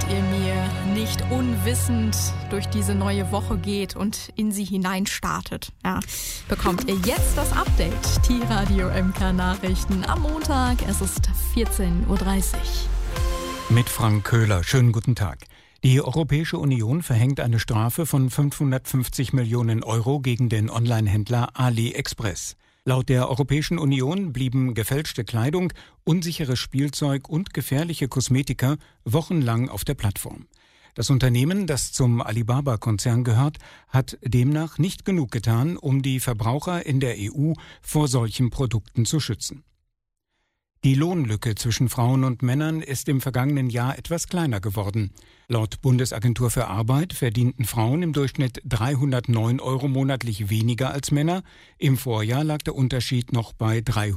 ihr mir nicht unwissend durch diese neue Woche geht und in sie hineinstartet, bekommt ihr jetzt das Update. Die Radio MK Nachrichten am Montag. Es ist 14:30 Uhr. Mit Frank Köhler. Schönen guten Tag. Die Europäische Union verhängt eine Strafe von 550 Millionen Euro gegen den Onlinehändler AliExpress. Laut der Europäischen Union blieben gefälschte Kleidung, unsicheres Spielzeug und gefährliche Kosmetika wochenlang auf der Plattform. Das Unternehmen, das zum Alibaba-Konzern gehört, hat demnach nicht genug getan, um die Verbraucher in der EU vor solchen Produkten zu schützen. Die Lohnlücke zwischen Frauen und Männern ist im vergangenen Jahr etwas kleiner geworden. Laut Bundesagentur für Arbeit verdienten Frauen im Durchschnitt 309 Euro monatlich weniger als Männer. Im Vorjahr lag der Unterschied noch bei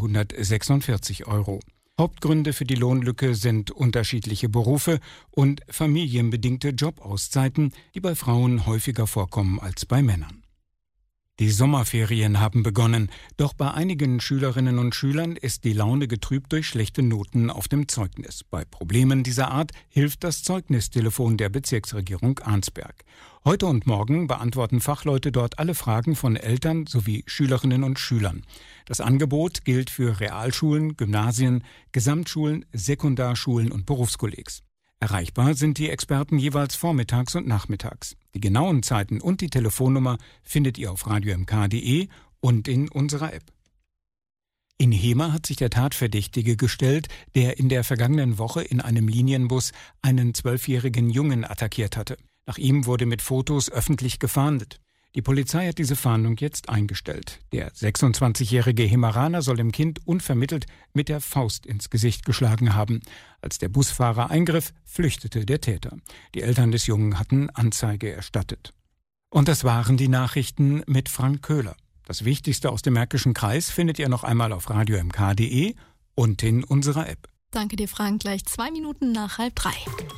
346 Euro. Hauptgründe für die Lohnlücke sind unterschiedliche Berufe und familienbedingte Jobauszeiten, die bei Frauen häufiger vorkommen als bei Männern. Die Sommerferien haben begonnen, doch bei einigen Schülerinnen und Schülern ist die Laune getrübt durch schlechte Noten auf dem Zeugnis. Bei Problemen dieser Art hilft das Zeugnistelefon der Bezirksregierung Arnsberg. Heute und morgen beantworten Fachleute dort alle Fragen von Eltern sowie Schülerinnen und Schülern. Das Angebot gilt für Realschulen, Gymnasien, Gesamtschulen, Sekundarschulen und Berufskollegs. Erreichbar sind die Experten jeweils vormittags und nachmittags. Die genauen Zeiten und die Telefonnummer findet ihr auf radiomk.de und in unserer App. In Hemer hat sich der Tatverdächtige gestellt, der in der vergangenen Woche in einem Linienbus einen 12-jährigen Jungen attackiert hatte. Nach ihm wurde mit Fotos öffentlich gefahndet. Die Polizei hat diese Fahndung jetzt eingestellt. Der 26-jährige Hemeraner soll dem Kind unvermittelt mit der Faust ins Gesicht geschlagen haben. Als der Busfahrer eingriff, flüchtete der Täter. Die Eltern des Jungen hatten Anzeige erstattet. Und das waren die Nachrichten mit Frank Köhler. Das Wichtigste aus dem Märkischen Kreis findet ihr noch einmal auf radiomk.de und in unserer App. Danke dir, Frank. Gleich 2 Minuten nach 2:30.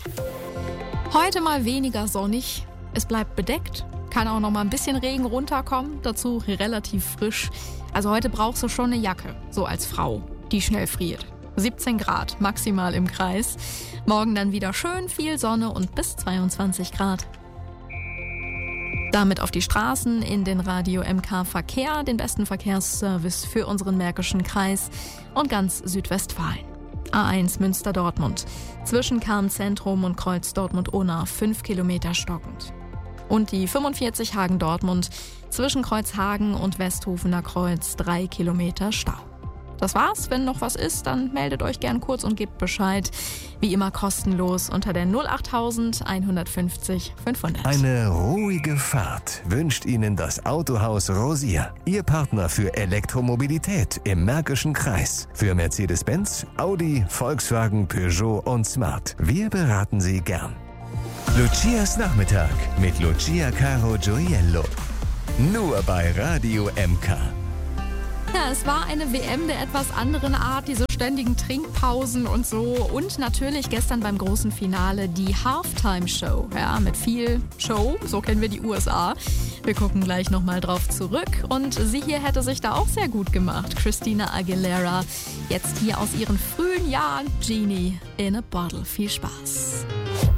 Heute mal weniger sonnig. Es bleibt bedeckt. Kann auch noch mal ein bisschen Regen runterkommen, dazu relativ frisch. Also heute brauchst du schon eine Jacke, so als Frau, die schnell friert. 17 Grad maximal im Kreis. Morgen dann wieder schön viel Sonne und bis 22 Grad. Damit auf die Straßen in den Radio MK Verkehr, den besten Verkehrsservice für unseren Märkischen Kreis und ganz Südwestfalen. A1 Münster-Dortmund, zwischen Kernzentrum und Kreuz Dortmund-Unna 5 Kilometer stockend. Und die 45 Hagen-Dortmund, zwischen Kreuzhagen und Westhofener Kreuz 3 Kilometer Stau. Das war's. Wenn noch was ist, dann meldet euch gern kurz und gebt Bescheid. Wie immer kostenlos unter der 08000 150 500. Eine ruhige Fahrt wünscht Ihnen das Autohaus Rosier. Ihr Partner für Elektromobilität im Märkischen Kreis. Für Mercedes-Benz, Audi, Volkswagen, Peugeot und Smart. Wir beraten Sie gern. Lucias Nachmittag mit Lucia Caro Gioiello. Nur bei Radio MK. Ja, es war eine WM der etwas anderen Art, diese ständigen Trinkpausen und so. Und natürlich gestern beim großen Finale die Halftime-Show. Ja, mit viel Show, so kennen wir die USA. Wir gucken gleich nochmal drauf zurück. Und sie hier hätte sich da auch sehr gut gemacht. Christina Aguilera, jetzt hier aus ihren frühen Jahren, Genie in a Bottle. Viel Spaß.